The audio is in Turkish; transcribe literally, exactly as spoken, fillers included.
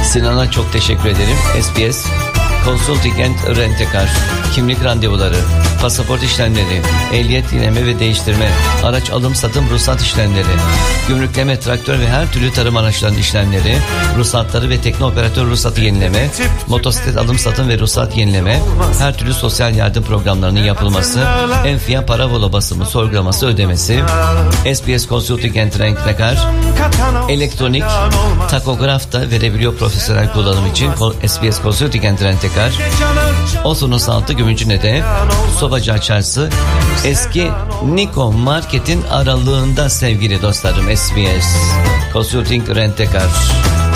Sinan'a çok teşekkür ederim. S B S Consulting and Rent-A-Car, kimlik randevuları, pasaport işlemleri, ehliyet yenileme ve değiştirme, araç alım satım ruhsat işlemleri, gümrükleme, traktör ve her türlü tarım araçlarının işlemleri, ruhsatları ve tekno-operatör ruhsatı yenileme, motosiklet alım satım ve ruhsat yenileme, her türlü sosyal yardım programlarının yapılması, enfiya parabola basımı, sorgulaması, ödemesi, S B S Consulting and Rent-A-Car, elektronik takograf da verebiliyor profesyonel kullanım için. S B S Consulting and Rent-A-Car, Oslo'nun Saltı Gümüşhane'de, Sobaca Çarşısı, eski Nikon Market'in aralığında sevgili dostlarım. S B S Consulting Rent-A-Car.